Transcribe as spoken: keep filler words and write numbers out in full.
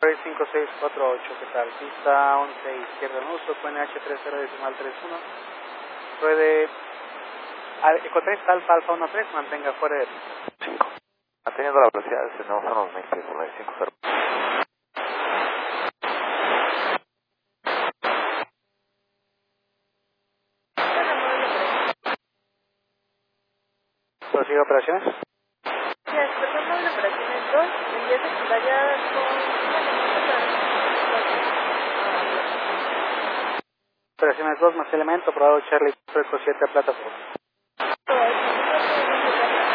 cinco seis cuatro ocho, ¿qué tal? Pista once izquierda en uso, Q N H treinta decimal treinta y uno. Puede... Eco tres, alfa, alfa trece, mantenga fuera de cinco. Manteniendo la velocidad de no son los mil pies por la cinco cero. ¿Prosigue operaciones? Sí, expresión móvil operaciones dos, envía secundaria con... Operaciones dos, más elemento, probado Charlie, Eco siete a plataforma.